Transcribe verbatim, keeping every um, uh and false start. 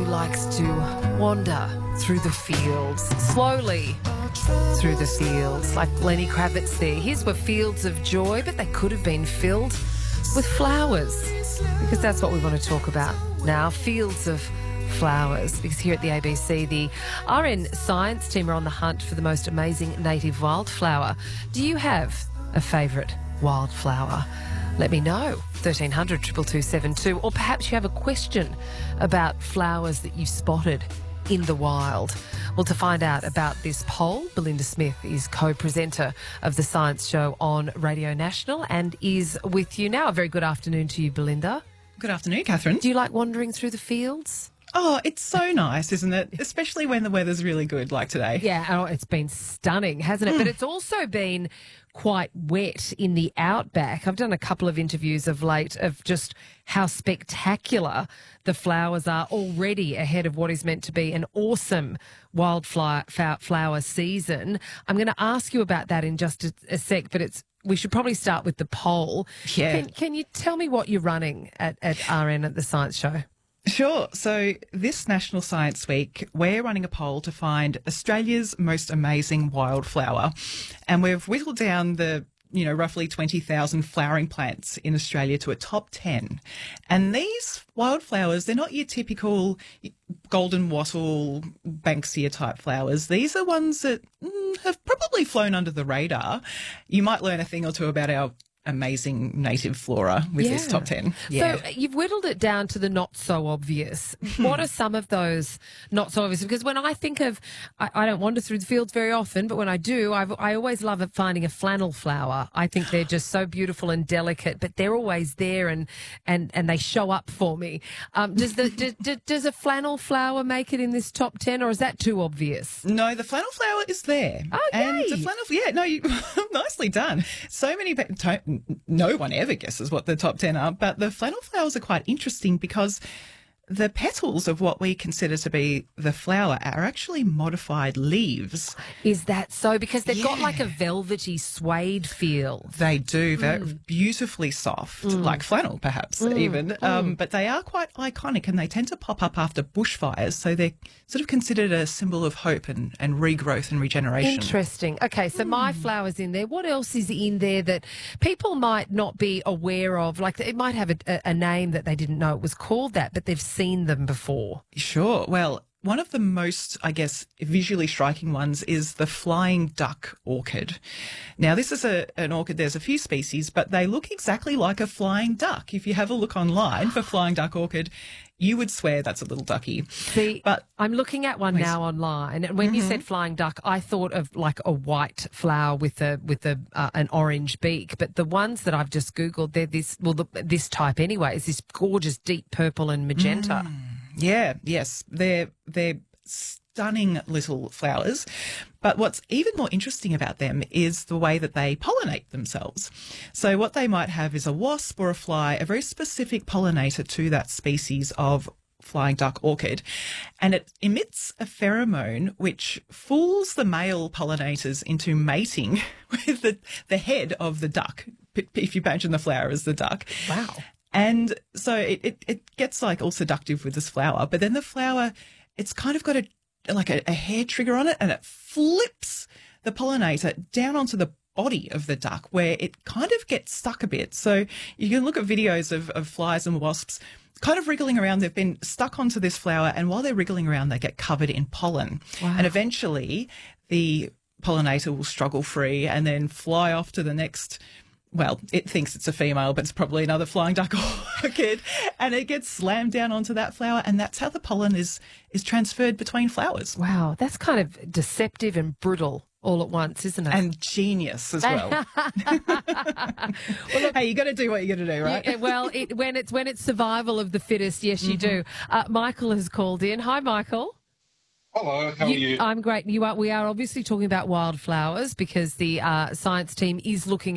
likes to wander through the fields, slowly through the fields, like Lenny Kravitz there. His were fields of joy, but they could have been filled with flowers, because that's what we want to talk about now, fields of flowers, because here at the A B C, the R N Science team are on the hunt for the most amazing native wildflower. Do you have a favourite wildflower? Let me know, thirteen hundred, two two two seven two, or perhaps you have a question about flowers that you spotted in the wild. Well, to find out about this poll, Belinda Smith is co-presenter of the Science Show on Radio National and is with you now. A very good afternoon to you, Belinda. Good afternoon, Catherine. Do you like wandering through the fields? Oh, it's so nice, isn't it? Especially when the weather's really good, like today. Yeah, oh, it's been stunning, hasn't it? Mm. But it's also been quite wet in the outback. I've done a couple of interviews of late of just how spectacular the flowers are already ahead of what is meant to be an awesome wildflower flower season. I'm going to ask you about that in just a, a sec, but it's we should probably start with the poll. Yeah. Can, can you tell me what you're running at, at R N at the Science Show? Sure. So this National Science Week, we're running a poll to find Australia's most amazing wildflower. And we've whittled down the, you know, roughly twenty thousand flowering plants in Australia to a top ten. And these wildflowers, they're not your typical golden wattle, Banksia type flowers. These are ones that mm, have probably flown under the radar. You might learn a thing or two about our amazing native flora with yeah. this top ten. Yeah. So you've whittled it down to the not so obvious. What are some of those not so obvious? Because when I think of, I, I don't wander through the fields very often, but when I do, I've, I always love finding a flannel flower. I think they're just so beautiful and delicate, but they're always there and and, and they show up for me. Um, does the do, do, does a flannel flower make it in this top ten, or is that too obvious? No, the flannel flower is there. Oh, and yay. the flannel, yeah, no, you, nicely done. So many people. No one ever guesses what the top ten are, but the flannel flowers are quite interesting because the petals of what we consider to be the flower are actually modified leaves. Is that so? Because they've yeah. got like a velvety suede feel. They do. They're mm. beautifully soft, mm. like flannel perhaps mm. even. Mm. Um, but they are quite iconic and they tend to pop up after bushfires. So they're sort of considered a symbol of hope and, and regrowth and regeneration. Interesting. Okay, so mm. my flower's in there. What else is in there that people might not be aware of? Like it might have a, a, a name that they didn't know it was called that, but they've seen them before. Sure. Well, one of the most, I guess, visually striking ones is the flying duck orchid. Now, this is a, an orchid, there's a few species, but they look exactly like a flying duck. If you have a look online for flying duck orchid, you would swear that's a little ducky. See, but I'm looking at one now online, and when mm-hmm. you said flying duck, I thought of like a white flower with a with a uh, an orange beak. But the ones that I've just googled, they're this well, the, this type anyway. Is this gorgeous deep purple and magenta? Mm. Yeah, yes, they're they're stunning little flowers. But what's even more interesting about them is the way that they pollinate themselves. So what they might have is a wasp or a fly, a very specific pollinator to that species of flying duck orchid, and it emits a pheromone which fools the male pollinators into mating with the, the head of the duck, if you imagine the flower as the duck. Wow. And so it, it, it gets like all seductive with this flower, but then the flower, it's kind of got a like a, a hair trigger on it, and it flips the pollinator down onto the body of the duck where it kind of gets stuck a bit. So you can look at videos of, of flies and wasps kind of wriggling around. They've been stuck onto this flower, and while they're wriggling around, they get covered in pollen. Wow. And eventually the pollinator will struggle free and then fly off to the next. Well, it thinks it's a female, but it's probably another flying duck orchid, and it gets slammed down onto that flower, and that's how the pollen is is transferred between flowers. Wow, that's kind of deceptive and brutal all at once, isn't it? And genius as well. Well, look, hey, you got to do what you got to do, right? Yeah, well, it, when it's when it's survival of the fittest, yes, you mm-hmm. do. Uh, Michael has called in. Hi, Michael. Hello, how you, are you? I'm great. You are. We are obviously talking about wildflowers because the uh, science team is looking